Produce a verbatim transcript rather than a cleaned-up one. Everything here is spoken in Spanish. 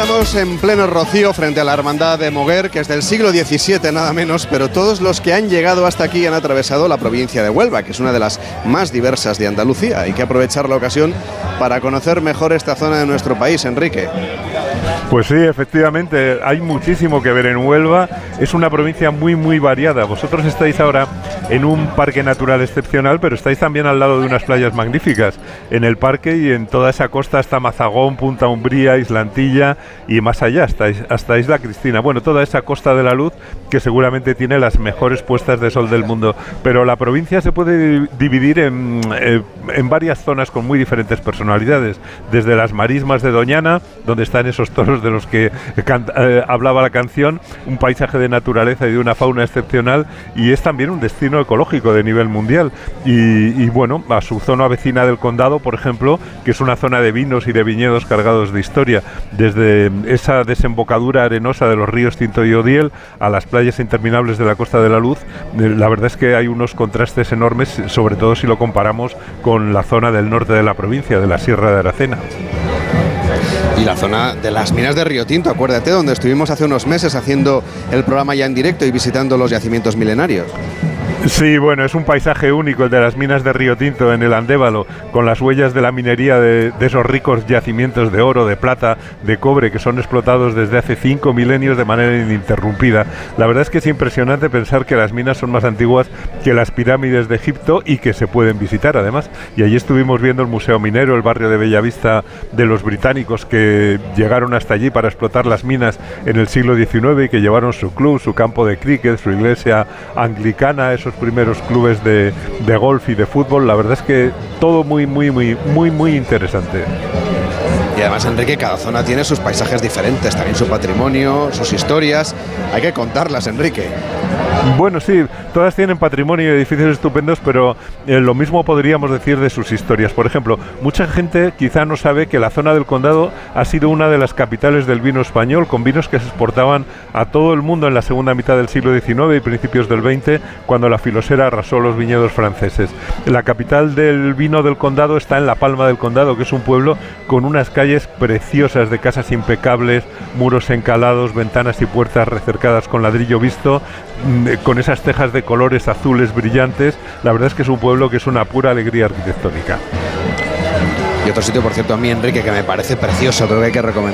estamos en pleno Rocío frente a la Hermandad de Moguer, que es del siglo diecisiete nada menos, pero todos los que han llegado hasta aquí han atravesado la provincia de Huelva, que es una de las más diversas de Andalucía. Hay que aprovechar la ocasión para conocer mejor esta zona de nuestro país, Enrique. Pues sí, efectivamente, hay muchísimo que ver en Huelva. Es una provincia muy, muy variada. Vosotros estáis ahora en un parque natural excepcional, pero estáis también al lado de unas playas magníficas. En el parque y en toda esa costa hasta Mazagón, Punta Umbría, Islantilla y más allá, hasta, hasta Isla Cristina. Bueno, toda esa Costa de la Luz que seguramente tiene las mejores puestas de sol del mundo. Pero la provincia se puede dividir en, en varias zonas con muy diferentes personalidades. Desde las marismas de Doñana, donde están esos toros de los que can, eh, hablaba la canción, un paisaje de naturaleza y de una fauna excepcional, y es también un destino ecológico de nivel mundial. Y, y bueno, a su zona vecina del condado, por ejemplo, que es una zona de vinos y de viñedos cargados de historia, desde esa desembocadura arenosa de los ríos Tinto y Odiel a las playas interminables de la Costa de la Luz. La verdad es que hay unos contrastes enormes, sobre todo si lo comparamos con la zona del norte de la provincia, de la Sierra de Aracena. Y la zona de las minas de Río Tinto, acuérdate, donde estuvimos hace unos meses haciendo el programa ya en directo y visitando los yacimientos milenarios. Sí, bueno, es un paisaje único el de las minas de Río Tinto en el Andévalo, con las huellas de la minería de, de esos ricos yacimientos de oro, de plata, de cobre, que son explotados desde hace cinco milenios de manera ininterrumpida. La verdad es que es impresionante pensar que las minas son más antiguas que las pirámides de Egipto y que se pueden visitar además. Y allí estuvimos viendo el Museo Minero, el barrio de Bellavista de los británicos que llegaron hasta allí para explotar las minas en el siglo diecinueve y que llevaron su club, su campo de cricket, su iglesia anglicana, esos primeros clubes de, de golf y de fútbol. La verdad es que todo muy, muy, muy, muy, muy interesante. Y además, Enrique, cada zona tiene sus paisajes diferentes, también su patrimonio, sus historias. Hay que contarlas, Enrique. Bueno, sí, todas tienen patrimonio y edificios estupendos, pero eh, lo mismo podríamos decir de sus historias. Por ejemplo, mucha gente quizá no sabe que la zona del condado ha sido una de las capitales del vino español, con vinos que se exportaban a todo el mundo en la segunda mitad del siglo diecinueve y principios del veinte, cuando la filosera arrasó los viñedos franceses. La capital del vino del condado está en La Palma del Condado, que es un pueblo con unas calles preciosas de casas impecables, muros encalados, ventanas y puertas recercadas con ladrillo visto, con esas tejas de colores azules brillantes. La verdad es que es un pueblo que es una pura alegría arquitectónica. Y otro sitio, por cierto, a mí, Enrique, que me parece precioso, creo que hay que recomendar.